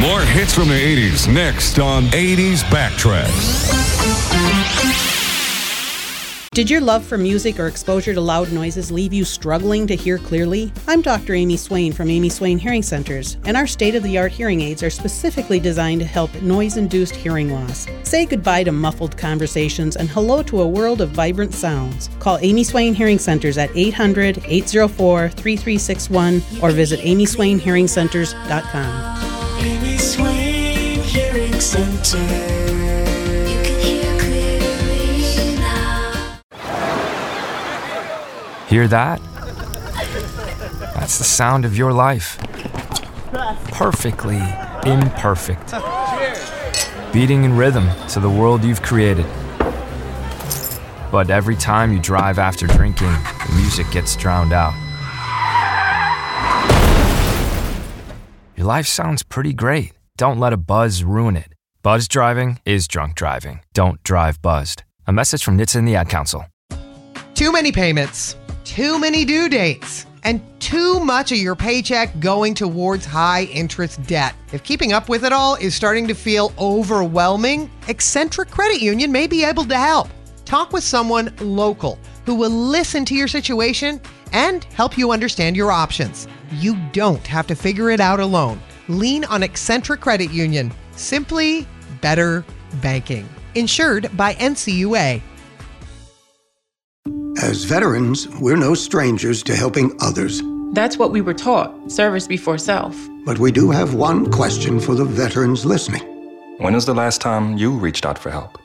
More hits from the 80s next on 80s Backtracks. Did your love for music or exposure to loud noises leave you struggling to hear clearly? I'm Dr. Amy Swain from Amy Swain Hearing Centers, and our state-of-the-art hearing aids are specifically designed to help noise-induced hearing loss. Say goodbye to muffled conversations and hello to a world of vibrant sounds. Call Amy Swain Hearing Centers at 800-804-3361 or visit amyswainhearingcenters.com. Amy Swain Hearing Center. Hear that? That's the sound of your life. Perfectly imperfect. Beating in rhythm to the world you've created. But every time you drive after drinking, the music gets drowned out. Your life sounds pretty great. Don't let a buzz ruin it. Buzz driving is drunk driving. Don't drive buzzed. A message from NHTSA and the Ad Council. Too many payments, too many due dates, and too much of your paycheck going towards high-interest debt. If keeping up with it all is starting to feel overwhelming, Eccentric Credit Union may be able to help. Talk with someone local who will listen to your situation and help you understand your options. You don't have to figure it out alone. Lean on Eccentric Credit Union. Simply better banking. Insured by NCUA. As veterans, we're no strangers to helping others. That's what we were taught, service before self. But we do have one question for the veterans listening. When was the last time you reached out for help?